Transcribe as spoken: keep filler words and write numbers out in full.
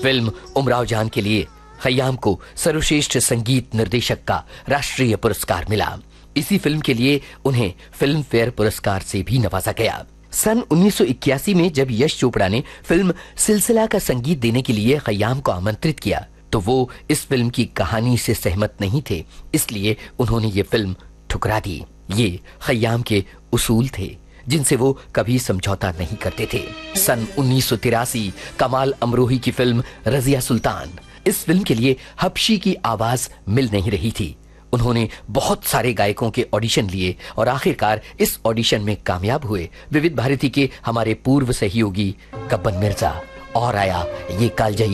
Film Umrao जान के लिए खय्याम को सर्वश्रेष्ठ संगीत निर्देशक का राष्ट्रीय पुरस्कार मिला। इसी फिल्म के लिए उन्हें फिल्म फेयर पुरस्कार से भी नवाजा गया। सन उन्नीस सौ इक्यासी में जब यश चोपड़ा ने फिल्म सिलसिला का संगीत देने के लिए खय्याम को आमंत्रित किया तो वो इस फिल्म की कहानी से सहमत नहीं थे, इसलिए उन्होंने ये फिल्म ठुकरा दी। ये खय्याम के उसूल थे जिनसे वो कभी समझौता नहीं करते थे। सन उन्नीस सौ तिरासी कमाल अमरोही की फिल्म रजिया सुल्तान, इस फिल्म के लिए हबशी की आवाज मिल नहीं रही थी। उन्होंने बहुत सारे गायकों के ऑडिशन लिए और आखिरकार इस ऑडिशन में कामयाब हुए। विविध भारती के हमारे पूर्व सहयोगी गब्बन मिर्जा और आया ये कालजयी